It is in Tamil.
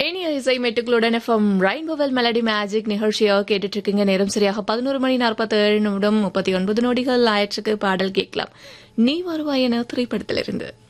இனிய இசை மெட்டுக்களுடன் எஃப்எம் ரெயின்போவெல் மெலடி மேஜிக் நிகழ்ச்சியாக கேட்டுட்டு இருக்கீங்க. நேரம் சரியாக 11:47 39 நொடிகள் ஆயிற்றுக்கு. பாடல் கேட்கலாம். நீ வருவாய் என திரைப்படத்திலிருந்து.